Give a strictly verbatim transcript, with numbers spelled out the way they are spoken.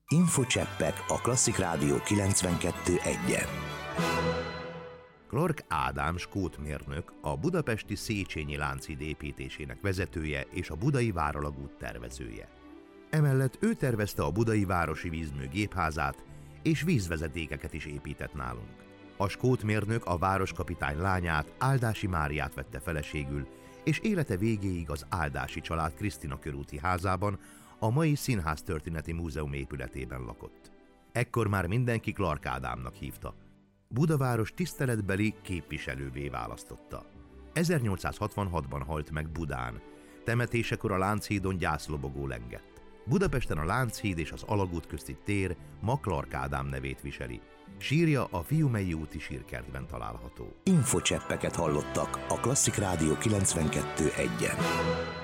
Infocseppek a Klasszik Rádió kilencvenkettő egyen. Clark Ádám skótmérnök, a budapesti Széchenyi Lánchíd építésének vezetője és a budai váralagút tervezője. Emellett ő tervezte a budai városi vízmű gépházát, és vízvezetékeket is épített nálunk. A skótmérnök a városkapitány lányát, Áldási Máriát vette feleségül, és élete végéig az Áldási család Krisztina körúti házában, a mai Színháztörténeti Múzeum épületében lakott. Ekkor már mindenki Clark Ádámnak hívta. Budaváros tiszteletbeli képviselővé választotta. ezernyolcszázhatvanhatban halt meg Budán, temetésekor a Lánchídon gyászlobogó lengett. Budapesten a Lánchíd és az Alagút közti tér ma Clark Ádám nevét viseli. Sírja a Fiumei úti sírkertben található. Infocseppeket hallottak a Klasszik Rádió kilencvenkettő egyen.